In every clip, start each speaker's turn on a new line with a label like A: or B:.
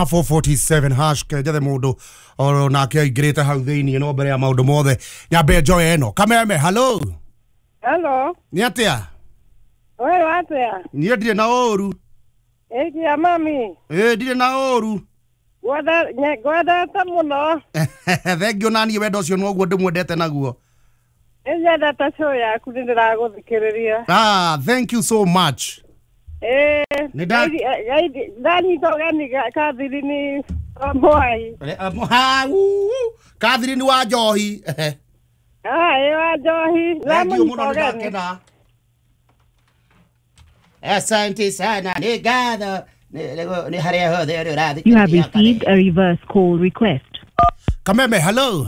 A: 447 hash kenjathe mundu oro nake aingirite hau thiini no mbere ya maundu mothe nyambe njoe eno kameme hello
B: ni
A: atia
B: wewe atia
A: ni ndire na oru
B: ya mami
A: ndire na oru
B: gwada tamuno
A: thengio nani wendo ucio noguo ndimwendete naguo
B: ejada ta show yaku ndiraguthikiriria
A: thank you so much
B: Dani togani kadhirini boy.
A: Kadhirini wa Johi.
B: Wa Johi. Lamu togani.
A: Asante sana. Negada.
C: You have received a reverse call request.
A: Kameme, hello.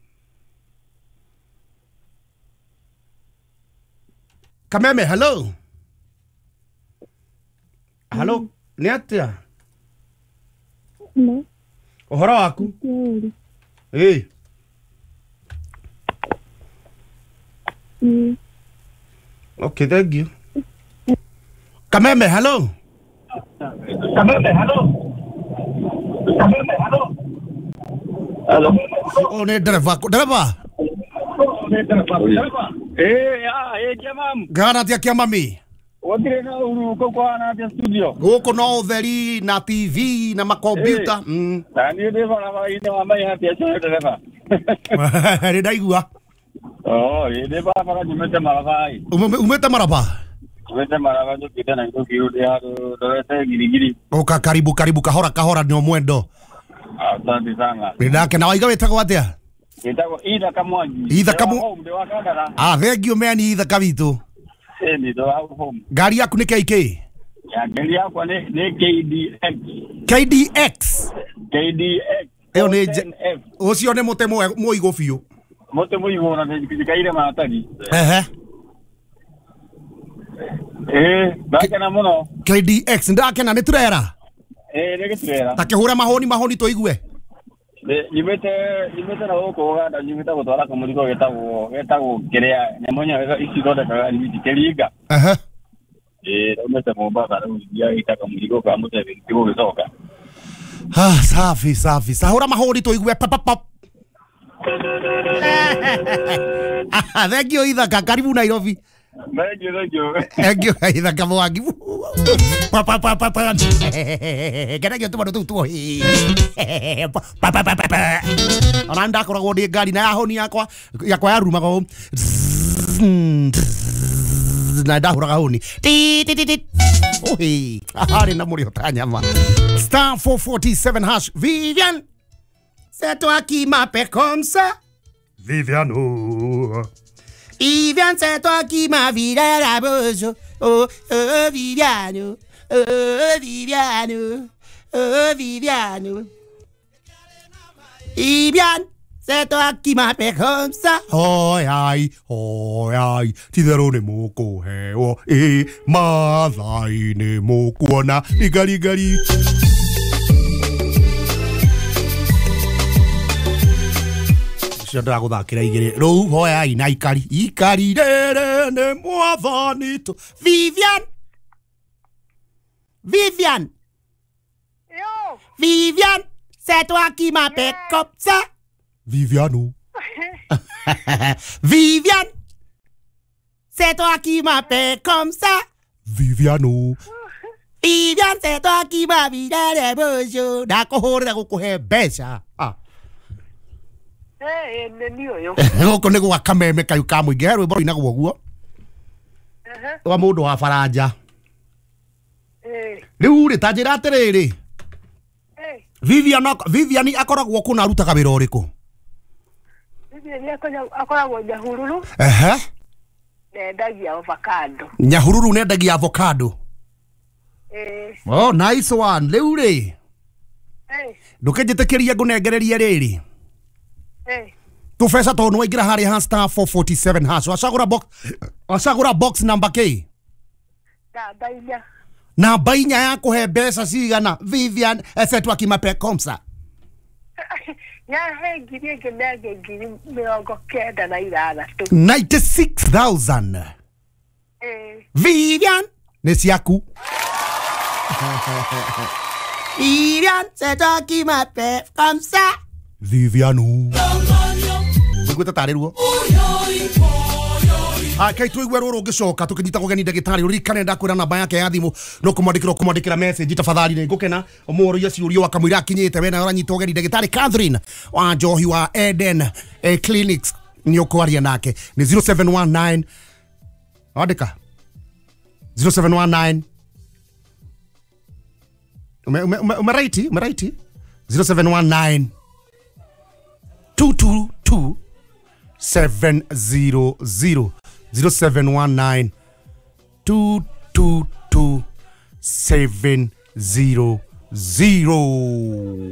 A: Kameme, hello. Hello, ni atia?
B: No.
A: Ohoro waku? Okay, thank you. Kameme, hello.
D: Hello.
A: Oh, ni dereva.
D: Jamam.
A: Gana tia kia mami.
D: Wotire na uruko kwa na tia studio.
A: Goko no theri na TV na makomputa.
D: Tani de bana ba ina mama ya tia show dereva.
A: Ni daigua.
D: Ide ba para nimete maraba.
A: Umete maraba.
D: Umete maraba jo kitana ndio kiude ya dorete girigiri.
A: Oka karibu kahora ndio mwendo.
D: Asante sana.
A: Ndake na waiga wetagwo atia?
D: Wetagwo Ida Kamwangi.
A: Ida Kamu. Thank you man Ida Kavitu.
D: Ni do home.
A: Gari yaku ni KK?
D: Ya gari yako ni KDX.
A: KDX. Eyo ni ucio ni mute muigo biu.
D: Mute muigo na ndikaire matari. Ndakena muno.
A: KDX ndakena ni turera.
D: Ni turera.
A: Takihura mahoni toigue.
D: Nimete na huko Uganda nimete gutwara kamurigo getagwo kiria nyamonya ici thonde kaga limiti kiriga. Umete Mombasa ndio itaka murigo kama mute kigo gicoka.
A: Safi. Sahura mahoni toigue pop. Thank you Ithaka karibu Nairobi. Thank you Ithaka Mwangi. Geragio tumano tu. Ananda koragwo ndi ngari na honi yakwa ya rumago. Na ndahuraga honi. Hari na muri otanyama. Star 447 hash Vivian. C'est toi qui m'appelles comme ça. Viviano. Vivian, c'est toi qui m'as vidé la bouche. Oh, Viviano. Viviano. Vivian, c'est toi qui m'appelles comme ça. Hoi ai. Tidero moko heo. Mazai ne moko na. Igari. Shada guthakira igiri ru hoya ina ikari rere ne mwavanito Vivian c'est toi qui m'appelles comme ça Viviano. Vivian c'est toi qui m'appelles comme ça Viviano. Vivian c'est toi qui m'as vidé les bouches ndakuhurira gukuhe mbeca Goko nĩ gwa kameme kayu ka mũingĩ he rwĩmbo rũinagwo guo wa mũndũ wa Faranja rĩu rĩ ta njĩra atĩrĩrĩ Vivian akoragwo kũ na arutaga wĩra ũrĩkũ
B: Vivian akoragwo Nyahururu nendagia avocado
A: Nyahururu nendagia avocado nice one rĩu rĩ ndũkĩnjĩtĩkĩria ngũnengererie rĩrĩ Tufesa to no igira hari ha star 447 hash wasagura box number K na bainya yako he besa cigana Vivian c'est toi qui m'appelles comme ça
B: ya ngiri ngene ngiri
A: 96,000 Vivian nĩ ciaku Vivian, c'est toi qui m'appelle comme ça. Viviano. Ngwita tareruo. Kai tuigwe roro ngicoka tukinyita kugeni ndagitari urikane ndakwira namba yake ya thimu no kumandikira message tafadhali ni ngukena omoro ya ciurio akamwira akinyite wena uranyita kugeni ndagitari Catherine wa Njohi wa Eden Clinics ni ukwaria nake ni 0719 andika 0719 umeraiti 0719 222 700 0719 222 700